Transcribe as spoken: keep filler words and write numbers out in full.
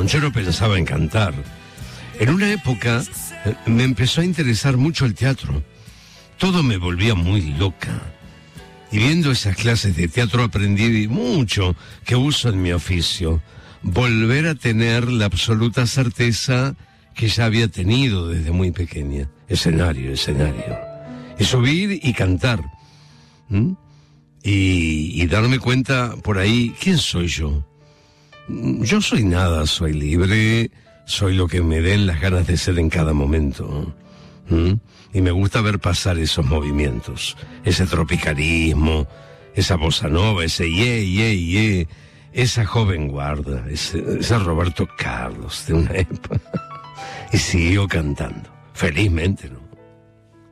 yo no pensaba en cantar. En una época eh, me empezó a interesar mucho el teatro. Todo me volvía muy loca. Y viendo esas clases de teatro aprendí mucho que uso en mi oficio. Volver a tener la absoluta certeza que ya había tenido desde muy pequeña. Escenario, escenario. Y subir y cantar. ¿Mm? Y, y darme cuenta por ahí, ¿quién soy yo? Yo soy nada, soy libre, soy lo que me den las ganas de ser en cada momento. ¿Mm? Y me gusta ver pasar esos movimientos, ese tropicalismo, esa bossa nova, ese ye, ye, ye, esa joven guarda, ese, ese Roberto Carlos de una época. Y siguió cantando, felizmente, ¿no?